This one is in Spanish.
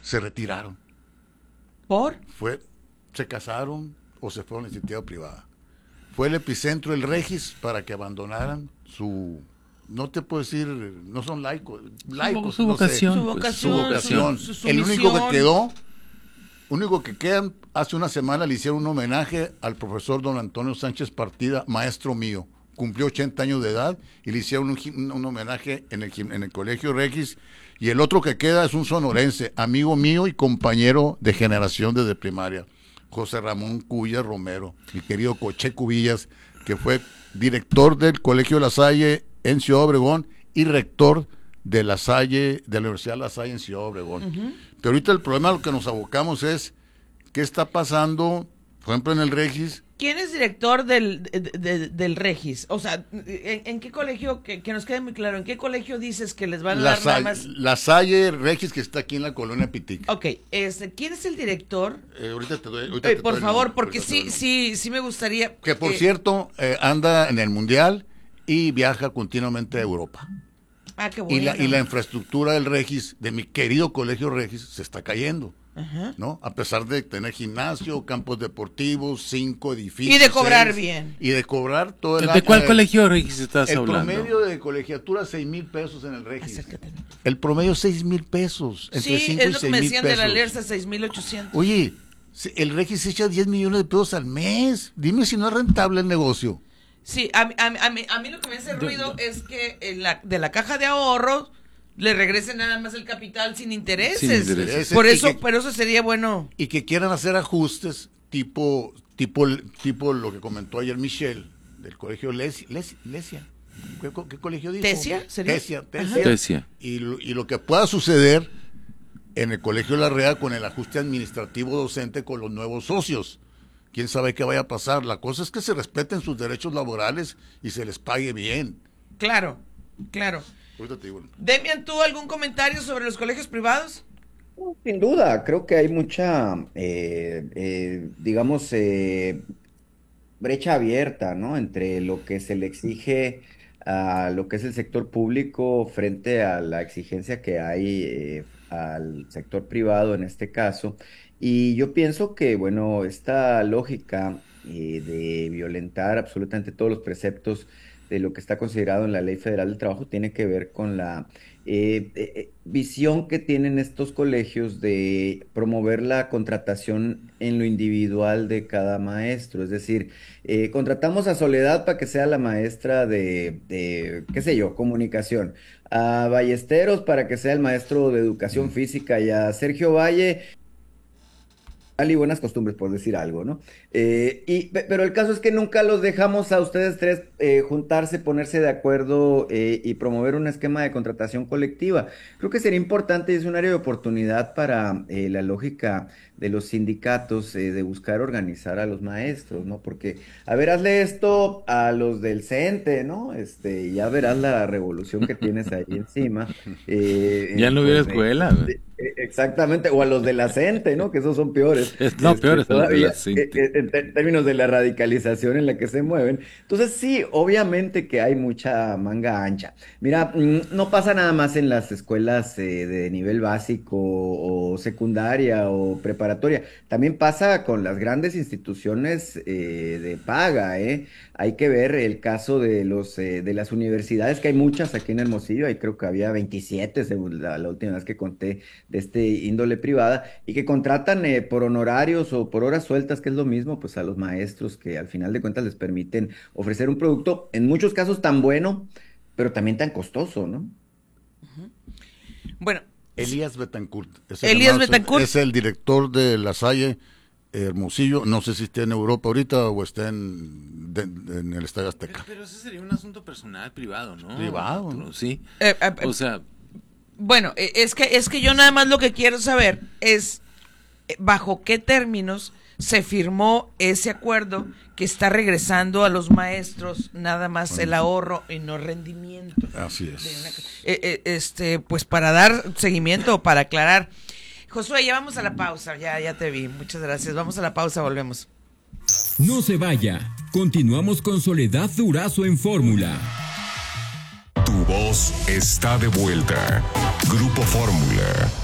se retiraron. ¿Por? Se casaron o se fueron a la iniciativa privada. Fue el epicentro el Regis para que abandonaran no te puedo decir, no son laicos, su vocación. Su vocación. El único que queda, hace una semana le hicieron un homenaje al profesor don Antonio Sánchez Partida, maestro mío. Cumplió 80 años de edad y le hicieron un homenaje en el Colegio Regis. Y el otro que queda es un sonorense, amigo mío y compañero de generación desde primaria, José Ramón Cubillas Romero, mi querido Coche Cubillas, que fue director del Colegio La Salle en Ciudad Obregón y rector de La Salle, de la Universidad La Salle en Ciudad Obregón. Uh-huh. Pero ahorita el problema a lo que nos abocamos es qué está pasando, por ejemplo, en el Regis. ¿Quién es director del Regis? O sea, ¿en qué colegio, que nos quede muy claro, en qué colegio dices que les van a dar nada más? La Salle Regis, que está aquí en la colonia Pitic. Ok, ¿quién es el director? Ahorita te doy. Por favor, porque sí me gustaría. Que por cierto, anda en el Mundial y viaja continuamente a Europa. Ah, qué bueno. Y la infraestructura del Regis, de mi querido colegio Regis, se está cayendo. Ajá. ¿No? A pesar de tener gimnasio, campos deportivos, 5 edificios. Y de cobrar bien. Y de cobrar todo el ¿De cuál colegio Regis estás hablando? El promedio de colegiatura, 6,000 pesos en el Regis. Acércate. El promedio, 6,000 pesos. Entre 5 es y lo 6,000 que me decían pesos. de la Alerza, 6,800. Oye, el Regis echa 10 millones de pesos al mes. Dime si no es rentable el negocio. Sí, a mí lo que me hace ruido es que de la caja de ahorros le regresen nada más el capital sin intereses. Por eso sería bueno. Y que quieran hacer ajustes tipo lo que comentó ayer Michelle del colegio Lesia. ¿Qué colegio dijo? ¿Tesia? Tesia. Y lo que pueda suceder en el colegio La Rea con el ajuste administrativo docente con los nuevos socios. Quién sabe qué vaya a pasar. La cosa es que se respeten sus derechos laborales y se les pague bien. Claro. Demian, ¿tú algún comentario sobre los colegios privados? Sin duda, creo que hay mucha, brecha abierta, ¿no? Entre lo que se le exige a lo que es el sector público frente a la exigencia que hay al sector privado en este caso. Y yo pienso que, bueno, esta lógica de violentar absolutamente todos los preceptos de lo que está considerado en la Ley Federal del Trabajo tiene que ver con la visión que tienen estos colegios de promover la contratación en lo individual de cada maestro. Es decir, contratamos a Soledad para que sea la maestra de qué sé yo, comunicación, a Ballesteros para que sea el maestro de educación física y a Sergio Valle y buenas costumbres, por decir algo, ¿no? Pero el caso es que nunca los dejamos a ustedes tres juntarse, ponerse de acuerdo y promover un esquema de contratación colectiva. Creo que sería importante y es un área de oportunidad para la lógica de los sindicatos de buscar organizar a los maestros, ¿no? Porque, a ver, hazle esto a los del CENTE, ¿no? Y ya verás la revolución que tienes ahí encima. Ya no hubiera escuela. Exactamente, o a los de la CENTE, ¿no? Que esos son peores. Peores todavía, en términos de la radicalización en la que se mueven. Entonces, sí, obviamente que hay mucha manga ancha. Mira, no pasa nada más en las escuelas de nivel básico o secundaria o preparatoria. También pasa con las grandes instituciones de paga, ¿eh? Hay que ver el caso de las universidades, que hay muchas aquí en Hermosillo, ahí creo que había 27, según la última vez que conté, de este índole privada, y que contratan por honorarios o por horas sueltas, que es lo mismo, pues a los maestros que al final de cuentas les permiten ofrecer un producto, en muchos casos tan bueno, pero también tan costoso, ¿no? Bueno. Elías Betancourt. Es el director de La Salle Hermosillo, no sé si está en Europa ahorita o está en el Estadio Azteca. Pero ese sería un asunto personal, privado, ¿no? Privado, ¿no? Sí. O sea... Bueno, es que yo nada más lo que quiero saber es bajo qué términos se firmó ese acuerdo que está regresando a los maestros nada más el ahorro y no rendimiento. Así es. Pues para dar seguimiento o para aclarar. Josué, ya vamos a la pausa, ya te vi, muchas gracias. Vamos a la pausa, volvemos. No se vaya, continuamos con Soledad Durazo en Fórmula. Tu voz está de vuelta. Grupo Fórmula.